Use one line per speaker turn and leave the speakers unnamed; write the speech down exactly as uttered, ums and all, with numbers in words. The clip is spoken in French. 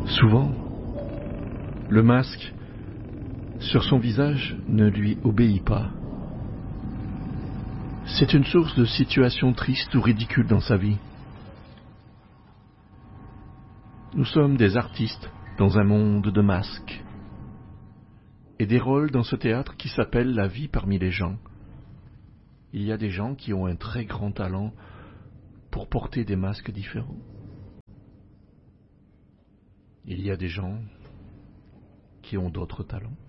Souvent, le masque sur son visage ne lui obéit pas. C'est une source de situations tristes ou ridicules dans sa vie. Nous sommes des artistes dans un monde de masques et des rôles dans ce théâtre qui s'appelle la vie parmi les gens. Il y a des gens qui ont un très grand talent pour porter des masques différents. Il y a des gens qui ont d'autres talents.